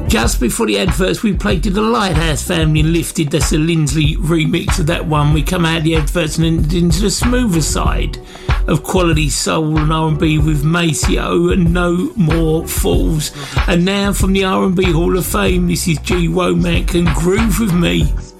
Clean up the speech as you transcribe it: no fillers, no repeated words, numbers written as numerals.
Just before the adverts, we played to the Lighthouse Family and Lifted. That's a Lindsley remix of that one. We come out of the adverts and entered into the smoother side of quality soul and R&B with Maceo and No More Fools. And now from the R&B Hall of Fame, this is G. Womack and Groove With Me.